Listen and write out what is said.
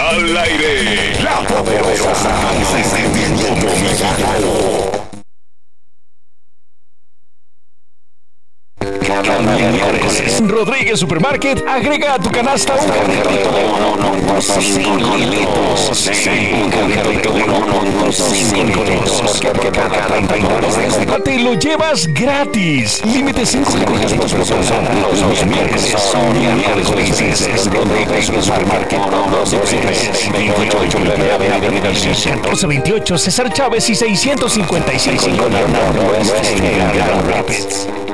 Al aire, la poderosa. Rodríguez Supermarket agrega a tu canasta un carrito de 5 litros. Un carrito de 5 litros. Porque cada 30 dólares te lo llevas gratis. Límite 5 carritos por persona. Los miércoles son miércoles felices. Rodríguez Supermarket. 223 Avenida 628 César Chávez y 655 Grand Rapids.